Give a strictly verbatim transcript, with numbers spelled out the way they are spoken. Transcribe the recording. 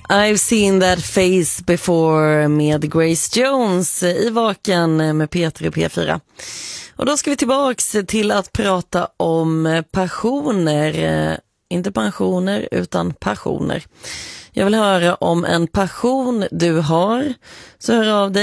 I've seen that face before med Grace Jones i Vaken med Peter i P fyra. Och då ska vi tillbaks till att prata om passioner. Inte pensioner utan passioner. Jag vill höra om en passion du har, så hör av dig.